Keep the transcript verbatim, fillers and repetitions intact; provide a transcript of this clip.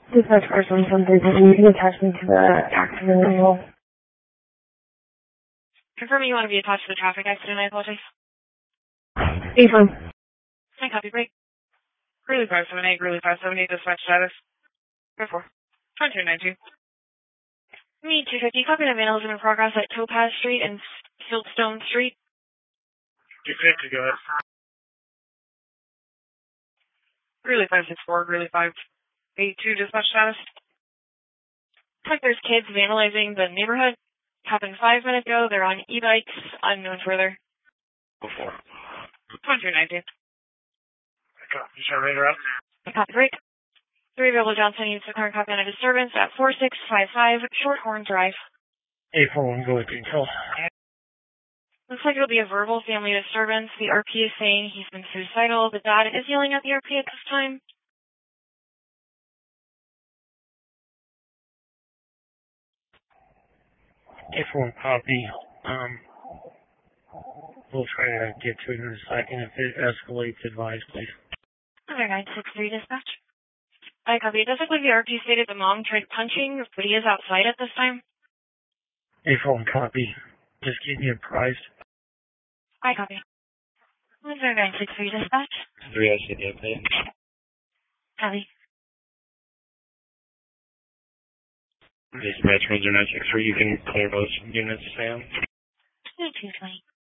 Dispatch person something, and you can attach me to the accident manual. Confirming you want to be attached to the traffic accident, I apologize. Affirm. I copy, break. Greeley five seven eight, Greeley five seven eight, dispatch status. Go for. two nine two. Me, two fifty, copy that vandalism in progress at Topaz Street and Fieldstone Street. two fifty, go ahead. Greeley five six four, Greeley five eight two, dispatch status. Looks like there's kids vandalizing the neighborhood. Happened five minutes ago. They're on e-bikes. Unknown further. Go for. two nine two. Copy, generator up. Copy, break. Three available Johnson units with current copy on a disturbance at four six five five Shorthorn Drive. eight four one, go with control. Looks like it'll be a verbal family disturbance. The R P is saying he's been suicidal. The dad is yelling at the R P at this time. eight four one, copy. Um, we'll try to get to it in a second. If it escalates, advise, please. Other nine six three, dispatch. I copy. It does look like the R P stated the mom tried punching, but he is outside at this time. eight four one, copy. Just keep me apprised. I copy. Other nine six three, dispatch. three I C D update. Copy. Dispatch, Ranger nine six three, you can clear those units, Sam. two two twenty.